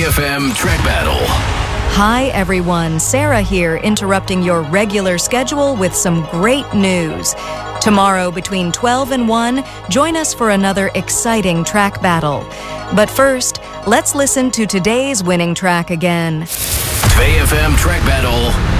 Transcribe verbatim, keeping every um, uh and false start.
F M Track Battle. Hi everyone, Sarah here, interrupting your regular schedule with some great news. Tomorrow between twelve and one, join us for another exciting track battle. But first, let's listen to today's winning track again. two F M Track Battle